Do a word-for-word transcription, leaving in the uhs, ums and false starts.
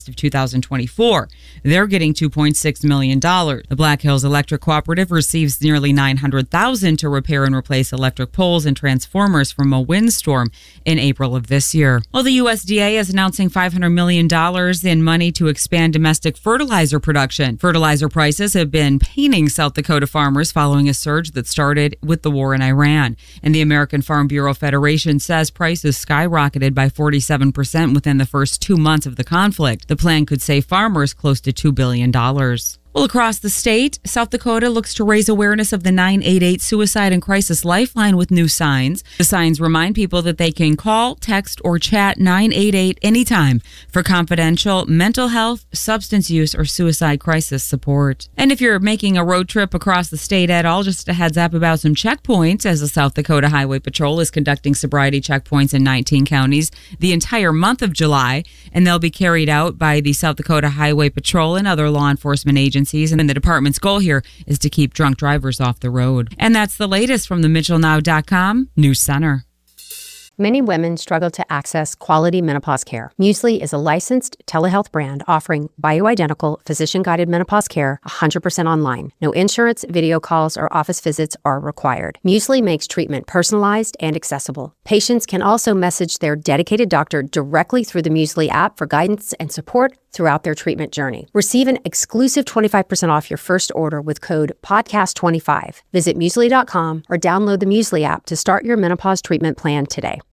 of two thousand twenty-four. They're getting two point six million dollars. The Black Hills Electric Cooperative receives nearly nine hundred thousand dollars to repair and replace electric poles and transformers from a windstorm in April of this year. Well, the U S D A is announcing five hundred million dollars in money to expand domestic fertilizer production. Fertilizer prices have been paining South Dakota farmers following a surge that started with the war in Iran. And the American Farm Bureau Federation says prices skyrocketed by forty-seven percent within the first two months of the conflict. The plan could save farmers close to two billion dollars. Well, across the state, South Dakota looks to raise awareness of the nine eight eight Suicide and Crisis Lifeline with new signs. The signs remind people that they can call, text, or chat nine eight eight anytime for confidential mental health, substance use, or suicide crisis support. And if you're making a road trip across the state at all, just a heads up about some checkpoints, as the South Dakota Highway Patrol is conducting sobriety checkpoints in nineteen counties the entire month of July, and they'll be carried out by the South Dakota Highway Patrol and other law enforcement agencies. And then the department's goal here is to keep drunk drivers off the road. And that's the latest from the Mitchell Now dot com News Center. Many women struggle to access quality menopause care. Muesli is a licensed telehealth brand offering bioidentical, physician-guided menopause care one hundred percent online. No insurance, video calls, or office visits are required. Muesli makes treatment personalized and accessible. Patients can also message their dedicated doctor directly through the Muesli app for guidance and support throughout their treatment journey. Receive an exclusive twenty-five percent off your first order with code podcast twenty-five. Visit muesli dot com or download the Muesli app to start your menopause treatment plan today.